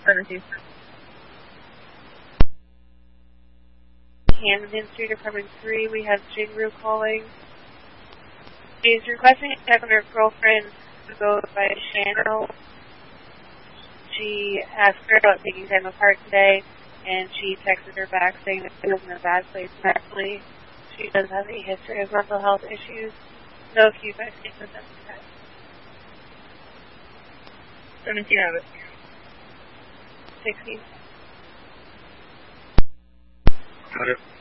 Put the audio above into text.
72. Hamden Street, Apartment 3, we have Jingru calling. She's requesting a check on her girlfriend who goes by Channel. She asked her about taking time apart today, and she texted her back saying that she was in a bad place mentally. She does have a history of mental health issues. So if you guys can put them to that. 17 have it. 16. Got it.